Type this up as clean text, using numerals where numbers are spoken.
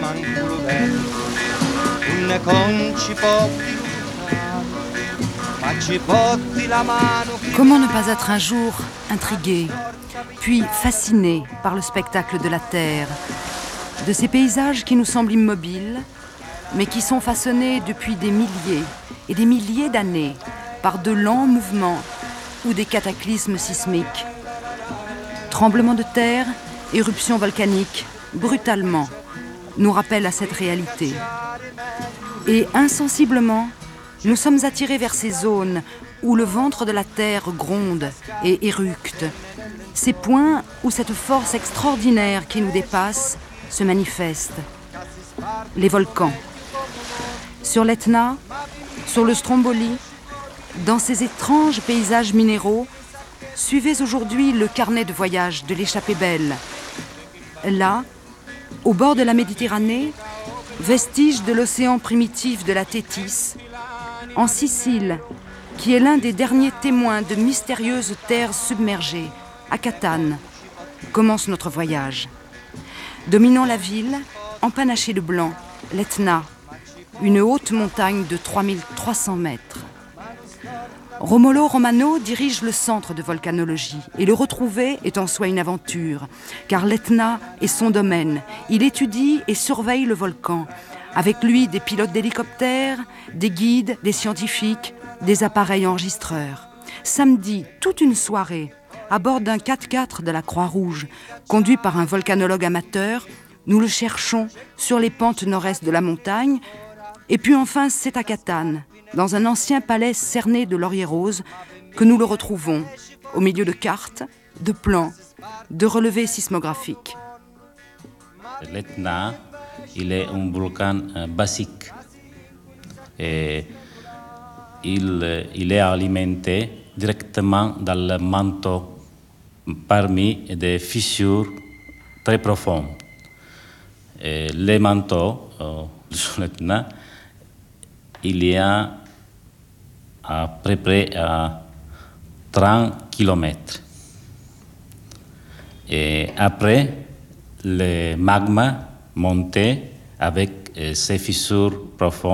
fanculo vento, un con ci porti lontano, ma ci porti la mano. Comment ne pas être un jour intrigué, puis fasciné par le spectacle de la terre, de ces paysages qui nous semblent immobiles, mais qui sont façonnés depuis des milliers et des milliers d'années par de lents mouvements ou des cataclysmes sismiques. Tremblements de terre, éruptions volcaniques, brutalement, nous rappellent à cette réalité. Et insensiblement, nous sommes attirés vers ces zones où le ventre de la terre gronde et éructe, ces points où cette force extraordinaire qui nous dépasse se manifeste. Les volcans. Sur l'Etna, sur le Stromboli, dans ces étranges paysages minéraux, suivez aujourd'hui le carnet de voyage de l'échappée belle. Là, au bord de la Méditerranée, vestige de l'océan primitif de la Thétis, en Sicile, qui est l'un des derniers témoins de mystérieuses terres submergées, à Catane, commence notre voyage. Dominant la ville, empanachée de blanc, l'Etna, une haute montagne de 3300 mètres. Romolo Romano dirige le centre de volcanologie et le retrouver est en soi une aventure, car l'Etna est son domaine. Il étudie et surveille le volcan. Avec lui, des pilotes d'hélicoptères, des guides, des scientifiques, des appareils enregistreurs. Samedi, toute une soirée, à bord d'un 4x4 de la Croix-Rouge, conduit par un volcanologue amateur, nous le cherchons sur les pentes nord-est de la montagne. Et puis enfin, c'est à Catane, dans un ancien palais cerné de lauriers roses, que nous le retrouvons, au milieu de cartes, de plans, de relevés sismographiques. L'Etna, il est un volcan basique. Et il est alimenté directement dans le manteau parmi des fissures très profondes. Et les manteaux sur l'Etna, il y a à peu près 30 km. Et après, le magma montait avec ces fissures profondes.